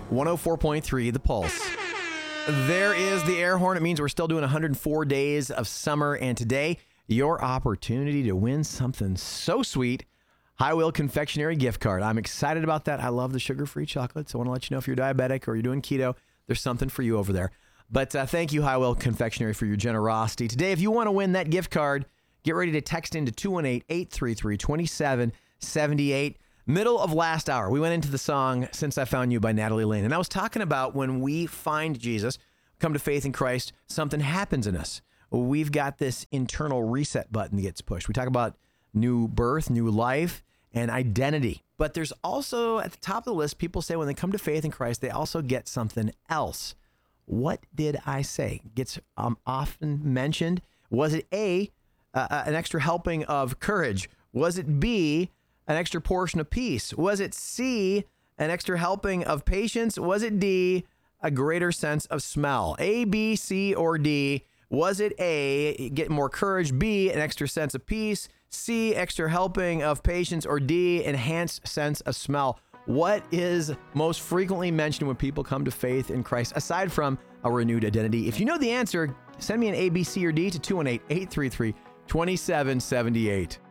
104.3 The Pulse. There is the air horn. It means we're still doing 104 days of summer. And today, your opportunity to win something so sweet. High Wheel Confectionery gift card. I'm excited about that. I love the sugar-free chocolates. I want to let you know if you're diabetic or you're doing keto, there's something for you over there. But thank you, High Wheel Confectionery, for your generosity. Today, if you want to win that gift card, get ready to text into 218-833-2778. Middle of last hour, we went into the song Since I Found You by Natalie Lane. And I was talking about when we find Jesus, come to faith in Christ, something happens in us. We've got this internal reset button that gets pushed. We talk about new birth, new life, and identity. But there's also, at the top of the list, people say when they come to faith in Christ, they also get something else. What did I say? Gets often mentioned. Was it A, an extra helping of courage? Was it B, an extra portion of peace? Was it C, an extra helping of patience? Was it D, a greater sense of smell? A, B, C, or D? Was it A, get more courage, B, an extra sense of peace, C, extra helping of patience, or D, enhanced sense of smell? What is most frequently mentioned when people come to faith in Christ, aside from a renewed identity? If you know the answer, send me an A, B, C, or D to 218-833-2778.